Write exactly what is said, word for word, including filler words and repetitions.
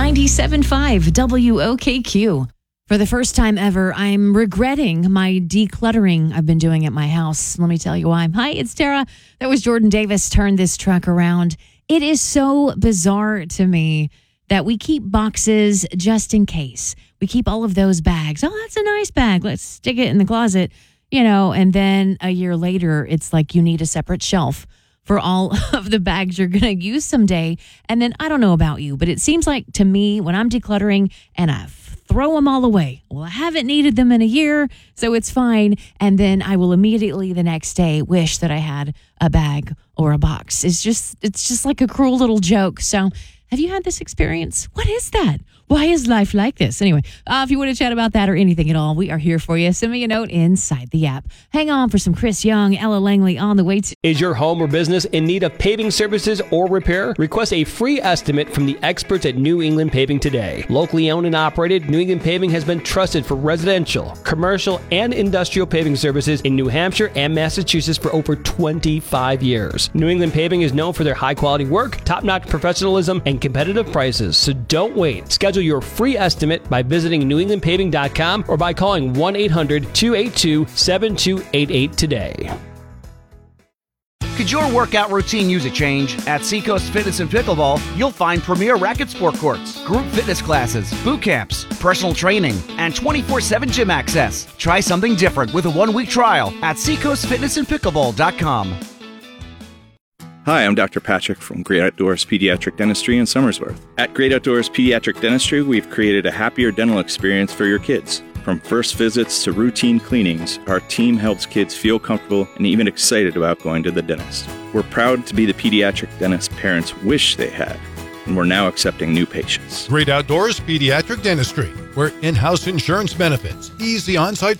ninety-seven point five W O K Q. For the first time ever, I'm regretting my decluttering I've been doing at my house. Let me tell you why. Hi, it's Tara. That was Jordan Davis. Turned this truck around. It is so bizarre to me that we keep boxes just in case. We keep all of those bags. Oh, that's a nice bag. Let's stick it in the closet, you know, and then a year later, it's like you need a separate shelf for all of the bags you're going to use someday. And then I don't know about you, but it seems like to me when I'm decluttering and I throw them all away, well, I haven't needed them in a year, so it's fine. And then I will immediately the next day wish that I had a bag or a box. It's just, it's just like a cruel little joke. So have you had this experience? What is that? Why is life like this? Anyway, uh, if you want to chat about that or anything at all, we are here for you. Send me a note inside the app. Hang on for some Chris Young, Ella Langley on the way to... Is your home or business in need of paving services or repair? Request a free estimate from the experts at New England Paving today. Locally owned and operated, New England Paving has been trusted for residential, commercial, and industrial paving services in New Hampshire and Massachusetts for over twenty-five years. New England Paving is known for their high-quality work, top-notch professionalism, and competitive prices. So don't wait. Schedule your free estimate by visiting new england paving dot com or by calling one eight hundred two eight two seven two eight eight today. Could your workout routine use a change? At Seacoast Fitness and Pickleball, you'll find premier racket sport courts, group fitness classes, boot camps, personal training, and twenty-four seven gym access. Try something different with a one-week trial at seacoast fitness and pickleball dot com. Hi, I'm Doctor Patrick from Great Outdoors Pediatric Dentistry in Somersworth. At Great Outdoors Pediatric Dentistry, we've created a happier dental experience for your kids. From first visits to routine cleanings, our team helps kids feel comfortable and even excited about going to the dentist. We're proud to be the pediatric dentist parents wish they had, and we're now accepting new patients. Great Outdoors Pediatric Dentistry, where in-house insurance benefits, easy on-site